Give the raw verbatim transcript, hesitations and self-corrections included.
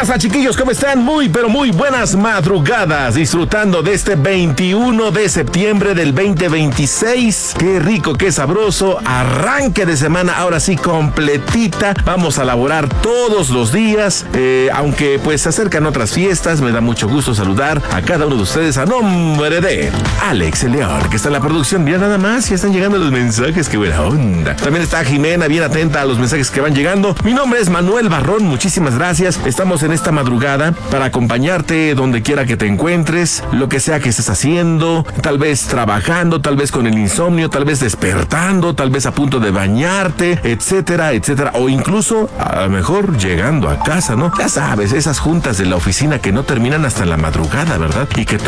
pasa, chiquillos? ¿Cómo están? Muy, pero muy buenas madrugadas, disfrutando de este veintiuno de septiembre del veinte veintiséis. Qué rico, qué sabroso, arranque de semana, ahora sí completita. Vamos a laborar todos los días, eh, aunque pues se acercan otras fiestas. Me da mucho gusto saludar a cada uno de ustedes a nombre de Alex el León, que está en la producción. Mira nada más, ya están llegando los mensajes, qué buena onda. También está Jimena, bien atenta a los mensajes que van llegando. Mi nombre es Manuel Barrón, muchísimas gracias. Estamos en esta madrugada para acompañarte donde quiera que te encuentres, lo que sea que estés haciendo, tal vez trabajando, tal vez con el insomnio, tal vez despertando, tal vez a punto de bañarte, etcétera, etcétera, o incluso a lo mejor llegando a casa, ¿no? Ya sabes, esas juntas de la oficina que no terminan hasta la madrugada, ¿verdad? Y que